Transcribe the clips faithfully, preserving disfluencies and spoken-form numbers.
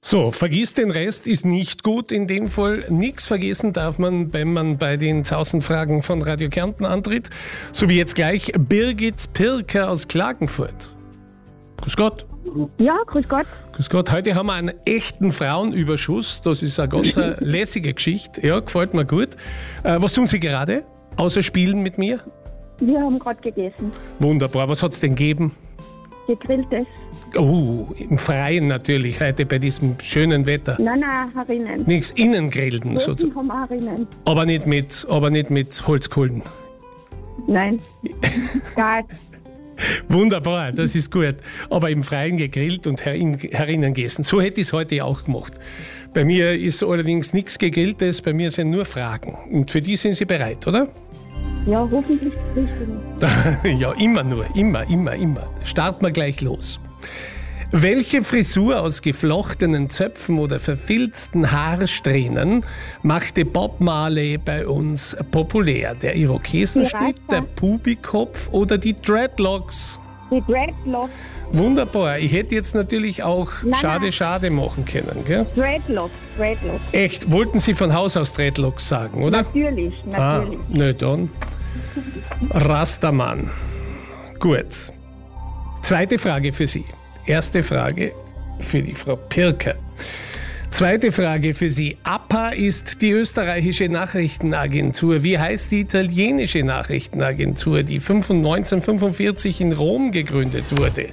So, vergiss den Rest ist nicht gut in dem Fall. Nichts vergessen darf man, wenn man bei den tausend Fragen von Radio Kärnten antritt. So wie jetzt gleich Birgit Pirker aus Klagenfurt. Grüß Gott. Ja, grüß Gott. Grüß Gott. Heute haben wir einen echten Frauenüberschuss. Das ist eine ganz lässige Geschichte. Ja, gefällt mir gut. Äh, was tun Sie gerade? Außer spielen mit mir? Wir haben gerade gegessen. Wunderbar. Was hat es denn gegeben? Gegrilltes. Oh, im Freien natürlich, heute bei diesem schönen Wetter. Nein, nein, herinnen. Nichts innen grillen. So, Essen haben wir herinnen. aber, nicht mit, aber nicht mit Holzkohlen. Nein. Geil. Wunderbar, das ist gut. Aber im Freien gegrillt und herin, herinnen gegessen. So hätte ich es heute auch gemacht. Bei mir ist allerdings nichts Gegrilltes, bei mir sind nur Fragen. Und für die sind Sie bereit, oder? Ja, hoffentlich richtig. Ja, immer nur, immer, immer, immer. Starten wir gleich los. Welche Frisur aus geflochtenen Zöpfen oder verfilzten Haarsträhnen machte Bob Marley bei uns populär? Der Irokesenschnitt, der Pubikopf oder die Dreadlocks? Die Dreadlocks. Wunderbar. Ich hätte jetzt natürlich auch Nein, Schade, nein. Schade machen können, gell? Dreadlocks, Dreadlocks. Echt? Wollten Sie von Haus aus Dreadlocks sagen, oder? Natürlich, Ah, natürlich. nö, dann. Rastermann. Gut. Zweite Frage für Sie. Erste Frage für die Frau Pirker. Zweite Frage für Sie. A P A ist die österreichische Nachrichtenagentur. Wie heißt die italienische Nachrichtenagentur, die neunzehnhundertfünfundvierzig in Rom gegründet wurde?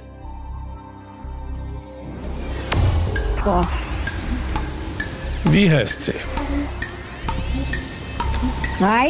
Boah. Wie heißt sie? Drei?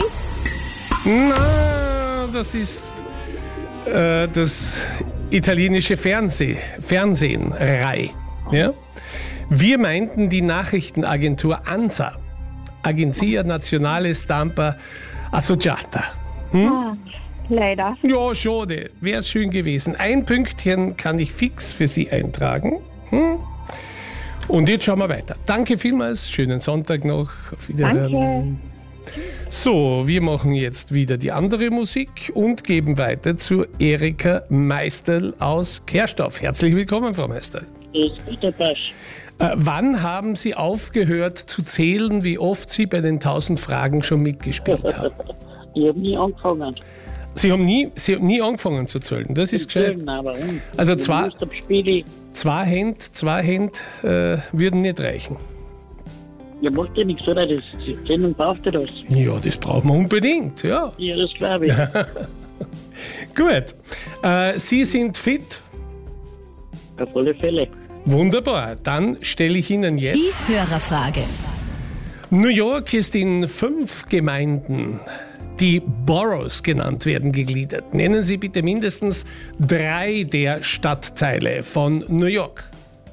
Na, das ist äh, das italienische Fernseh, Fernsehen, Rai. Ja? Wir meinten die Nachrichtenagentur ANSA, Agenzia Nazionale Stampa Associata. Hm? Ah, leider. Ja, schade, wäre schön gewesen. Ein Pünktchen kann ich fix für Sie eintragen. Hm? Und jetzt schauen wir weiter. Danke vielmals, schönen Sonntag noch. Auf Wiederhören. Danke. So, wir machen jetzt wieder die andere Musik und geben weiter zu Erika Meisterl aus Kerstorf. Herzlich willkommen, Frau Meisterl. Ist bitte was. Äh, wann haben Sie aufgehört zu zählen, wie oft Sie bei den tausend Fragen schon mitgespielt haben? Ich habe nie angefangen. Sie haben nie, Sie haben nie angefangen zu zählen, das ist gescheit. Zählen, aber um. Also Ich zwei, muss das Spiel, zwei Hände, zwei Hände äh, würden nicht reichen. ihr macht ja nichts, oder? Das, die Sendung braucht ihr das. Ja, das brauchen wir unbedingt, ja. Ja, das glaube ich. Gut. Äh, Sie sind fit? Auf alle Fälle. Wunderbar. Dann stelle ich Ihnen jetzt... Die Hörerfrage. New York ist in fünf Gemeinden, die Boroughs genannt werden, gegliedert. Nennen Sie bitte mindestens drei der Stadtteile von New York.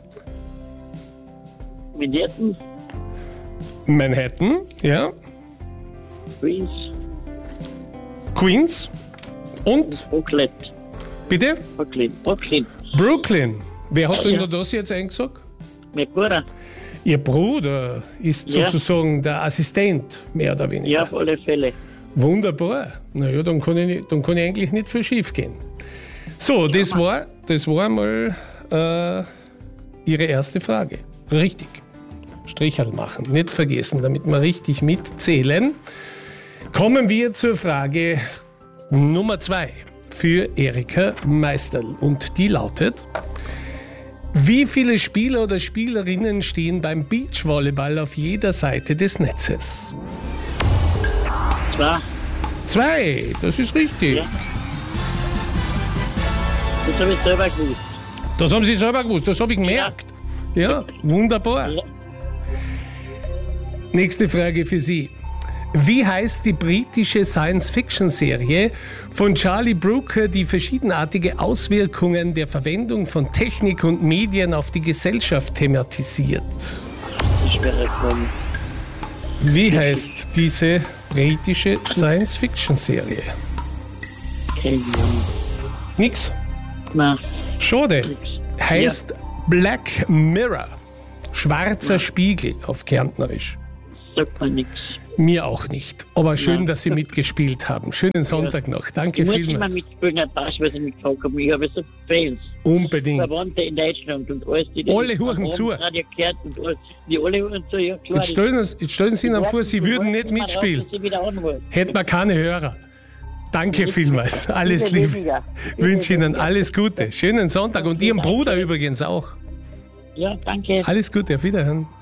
Manhattan, Manhattan, ja, Queens, Queens und, Brooklyn. bitte, Brooklyn. Brooklyn. Brooklyn. Wer hat Ja, denn ja. das jetzt eingesagt? Mein Bruder. Ihr Bruder ist Ja. sozusagen der Assistent, mehr oder weniger. Ja, auf alle Fälle. Wunderbar. Naja, dann kann ich, nicht- dann kann ich eigentlich nicht viel schief gehen. So, das war, das war mal äh, Ihre erste Frage. Richtig. Stricherl machen. Nicht vergessen, damit wir richtig mitzählen. Kommen wir zur Frage Nummer zwei für Erika Meisterl. Und die lautet: Wie viele Spieler oder Spielerinnen stehen beim Beachvolleyball auf jeder Seite des Netzes? Zwei. Zwei, das ist richtig. Ja. Das habe ich selber gewusst. Das haben Sie selber gewusst, das habe ich gemerkt. Ja, wunderbar. Ja. Nächste Frage für Sie. Wie heißt die britische Science-Fiction-Serie von Charlie Brooker, die verschiedenartige Auswirkungen der Verwendung von Technik und Medien auf die Gesellschaft thematisiert? Ich wäre gekommen. Wie heißt diese britische Science-Fiction-Serie? Keine Ahnung. Nix? Nein, Schade. Heißt Black Mirror. Schwarzer Spiegel auf Kärntnerisch. sagt man nichts. Mir auch nicht. Aber schön, Ja. dass Sie mitgespielt haben. Schönen Sonntag noch. Danke Ich muss immer vielmals. mitspielen, ein Pass, was ich mitgefragt habe. Ich habe so Fans. Unbedingt. Verwandte in Deutschland und alles. Die Alle die huchen am zu. Radio gehört und alles. Die alle huchen zu, ja klar. Jetzt stellen, uns- jetzt stellen Sie Ihnen vor, Sie würden nicht mitspielen. Hätten wir keine Hörer. Danke vielmals. Alles Bitte Liebe. weniger. Wünsche Ihnen alles Gute. Schönen Sonntag und Ihrem Bruder übrigens auch. Ja, danke. Alles Gute, auf Wiederhören.